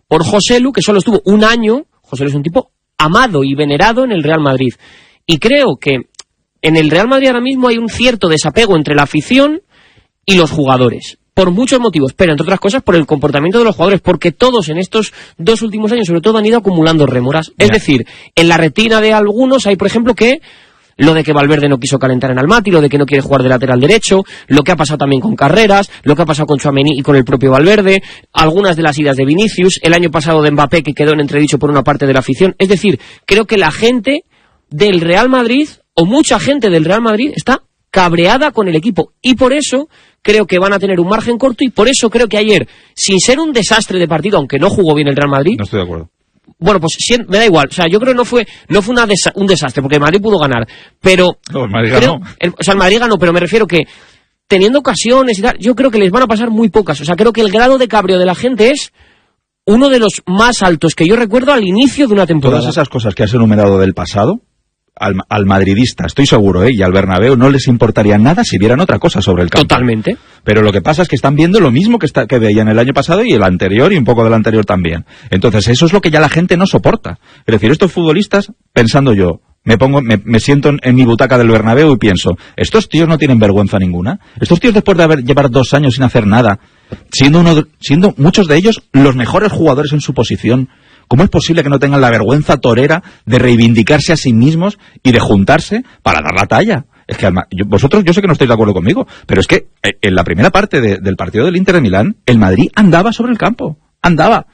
por Joselu, que solo estuvo un año. Joselu es un tipo amado y venerado en el Real Madrid. Y creo que en el Real Madrid ahora mismo hay un cierto desapego entre la afición y los jugadores, por muchos motivos, pero entre otras cosas por el comportamiento de los jugadores, porque todos en estos 2 últimos años sobre todo han ido acumulando rémoras. Es decir, en la retina de algunos hay, por ejemplo, que lo de que Valverde no quiso calentar en Almaty, lo de que no quiere jugar de lateral derecho, lo que ha pasado también con Carreras, lo que ha pasado con Tchouaméni y con el propio Valverde, algunas de las idas de Vinicius, el año pasado de Mbappé, que quedó en entredicho por una parte de la afición. Es decir, creo que la gente del Real Madrid, o mucha gente del Real Madrid, está cabreada con el equipo, y por eso creo que van a tener un margen corto, y por eso creo que ayer, sin ser un desastre de partido, aunque no jugó bien el Real Madrid... No estoy de acuerdo. Bueno, pues me da igual, o sea, yo creo que no fue un desastre, porque el Madrid pudo ganar, pero... No, el Madrid ganó. El Madrid ganó, pero me refiero que, teniendo ocasiones y tal, yo creo que les van a pasar muy pocas. O sea, creo que el grado de cabreo de la gente es uno de los más altos que yo recuerdo al inicio de una temporada. Todas esas cosas que has enumerado del pasado, al madridista, estoy seguro, y al Bernabéu no les importaría nada si vieran otra cosa sobre el campo. Totalmente. Pero lo que pasa es que están viendo lo mismo que veían el año pasado y el anterior y un poco del anterior también. Entonces eso es lo que ya la gente no soporta. Es decir, estos futbolistas, pensando yo, me siento en mi butaca del Bernabéu y pienso, estos tíos no tienen vergüenza ninguna. Estos tíos, después de llevar 2 años sin hacer nada, siendo muchos de ellos los mejores jugadores en su posición, ¿cómo es posible que no tengan la vergüenza torera de reivindicarse a sí mismos y de juntarse para dar la talla? Es que vosotros, yo sé que no estáis de acuerdo conmigo, pero es que en la primera parte del partido del Inter de Milán, el Madrid andaba sobre el campo. Andaba.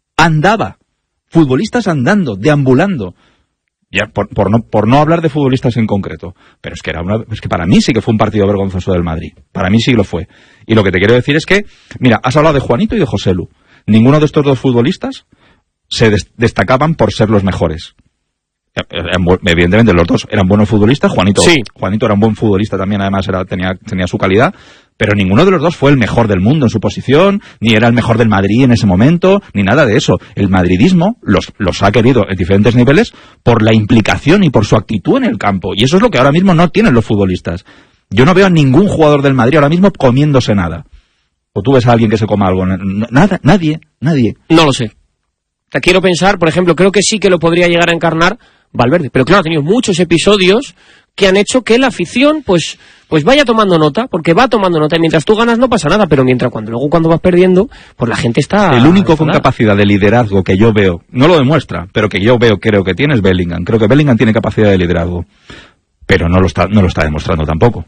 Futbolistas andando, deambulando. Ya, por no hablar de futbolistas en concreto. Pero es que para mí sí que fue un partido vergonzoso del Madrid. Para mí sí lo fue. Y lo que te quiero decir es que, mira, has hablado de Juanito y de Joselu. Ninguno de estos 2 futbolistas se destacaban por ser los mejores. Evidentemente los 2 eran buenos futbolistas. Juanito era un buen futbolista también, además tenía su calidad, pero ninguno de los 2 fue el mejor del mundo en su posición, ni era el mejor del Madrid en ese momento, ni nada de eso. El madridismo los ha querido en diferentes niveles por la implicación y por su actitud en el campo, y eso es lo que ahora mismo no tienen los futbolistas. Yo no veo a ningún jugador del Madrid ahora mismo comiéndose nada. ¿O tú ves a alguien que se coma algo? Nada, nadie. No lo sé. Te quiero pensar, por ejemplo, creo que sí que lo podría llegar a encarnar Valverde, pero claro, ha tenido muchos episodios que han hecho que la afición pues vaya tomando nota, porque va tomando nota, y mientras tú ganas no pasa nada, pero cuando vas perdiendo, pues la gente está... El único con capacidad de liderazgo que yo veo, no lo demuestra, pero que yo creo que tiene es Bellingham. Creo que Bellingham tiene capacidad de liderazgo, pero no lo está demostrando tampoco.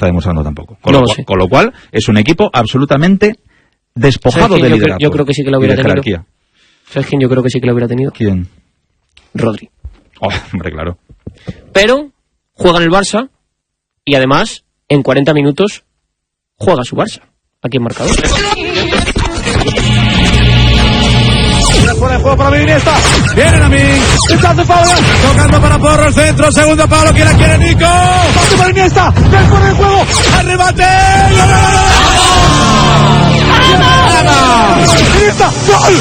Con lo cual, es un equipo absolutamente despojado de liderazgo. Yo creo que sí que lo hubiera tenido. ¿Sabes quién yo creo que sí que lo hubiera tenido? ¿Quién? Rodri. Oh, hombre, claro. Pero juega en el Barça y además en 40 minutos juega su Barça. Aquí en marcador. Fuera de juego para Iniesta. Vienen a mí. Rechazo Paula. Tocando para Porro el centro. Segundo palo. ¿Quién la quiere? Nico. Pase para Iniesta. Ven fuera de juego. Al rebate. Iniesta. Gol.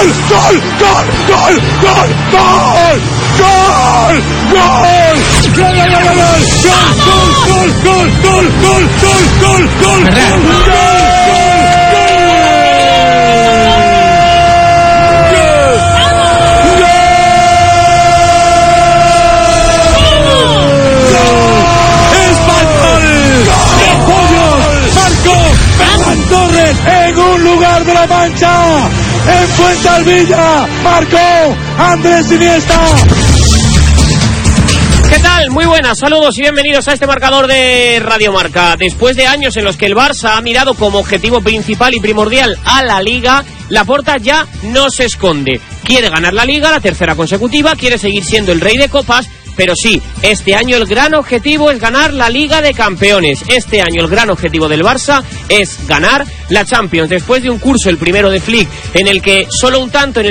En un lugar de la Mancha, en Fuensalvilla, marcó Andrés Iniesta. ¿Qué tal? Muy buenas, saludos y bienvenidos a este marcador de Radio Marca. Después de años en los que el Barça ha mirado como objetivo principal y primordial a la Liga, Laporta ya no se esconde. Quiere ganar la Liga, la 3ª consecutiva, quiere seguir siendo el rey de copas. Pero sí, este año el gran objetivo es ganar la Liga de Campeones. Este año el gran objetivo del Barça es ganar la Champions. Después de un curso, el primero de Flick, en el que solo un tanto en el